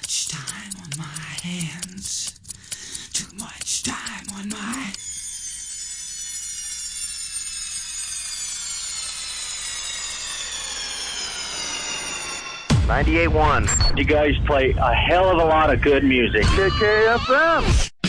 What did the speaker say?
much time on my hands. Too much time on my... 98.1. You guys play a hell of a lot of good music. KKFM.